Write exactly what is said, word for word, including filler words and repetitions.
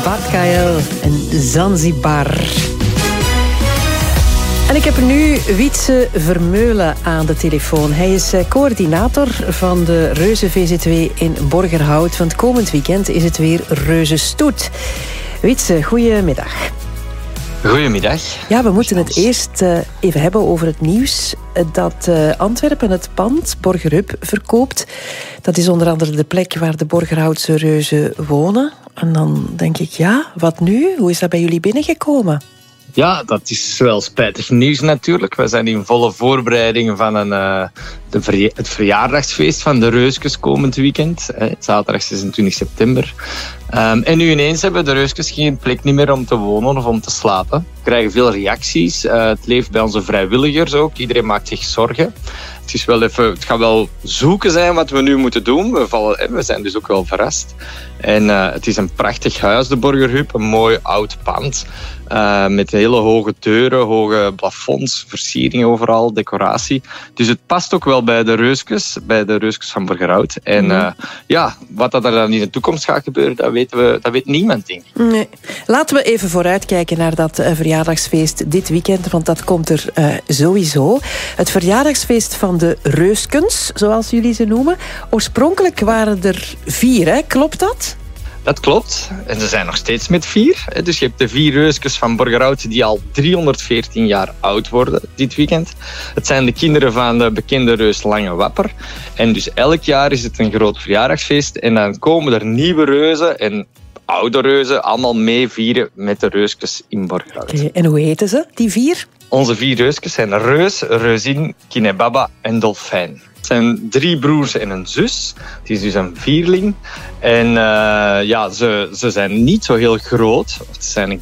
Bart Kael en Zanzibar. En ik heb nu Wietse Vermeulen aan de telefoon. Hij is coördinator van de Reuze V Z W in Borgerhout. Want komend weekend is het weer Reuzenstoet. Wietse, goedemiddag. Goedemiddag. Ja, we moeten het eerst uh, even hebben over het nieuws dat uh, Antwerpen het pand Borgerhub verkoopt. Dat is onder andere de plek waar de Borgerhoutse reuzen wonen. En dan denk ik, ja, wat nu? Hoe is dat bij jullie binnengekomen? Ja, dat is wel spijtig nieuws natuurlijk. We zijn in volle voorbereiding van een, uh, de verja- het verjaardagsfeest van de Reuskes komend weekend. Eh, zaterdag zesentwintig september. Um, en nu ineens hebben de Reuskes geen plek niet meer om te wonen of om te slapen. We krijgen veel reacties. Uh, het leeft bij onze vrijwilligers ook. Iedereen maakt zich zorgen. Het, is wel even, het gaat wel zoeken zijn wat we nu moeten doen. We, vallen, we zijn dus ook wel verrast. En uh, het is een prachtig huis, de Borgerhub. Een mooi oud pand. Uh, met hele hoge deuren, hoge plafonds, versiering overal, decoratie. Dus het past ook wel bij de Reuskes, bij de Reuskes van Borgerhout. En mm. uh, ja, wat er dan in de toekomst gaat gebeuren, dat weten we, dat weet niemand, denk ik. Nee. Laten we even vooruitkijken naar dat uh, verjaardagsfeest dit weekend, want dat komt er uh, sowieso. Het verjaardagsfeest van de Reuskens, zoals jullie ze noemen. Oorspronkelijk waren er vier, hè? Klopt dat? Dat klopt. En ze zijn nog steeds met vier. Dus je hebt de vier Reuskes van Borgerhout die al driehonderdveertien jaar oud worden dit weekend. Het zijn de kinderen van de bekende reus Lange Wapper. En dus elk jaar is het een groot verjaardagsfeest. En dan komen er nieuwe reuzen en oude reuzen allemaal mee vieren met de Reuskes in Borgerhout. Okay, en hoe heten ze, die vier? Onze vier Reuskes zijn Reus, Reuzin, Kinebaba en Dolfijn. Het zijn drie broers en een zus. Het is dus een vierling. En uh, ja, ze, ze zijn niet zo heel groot. Het zijn een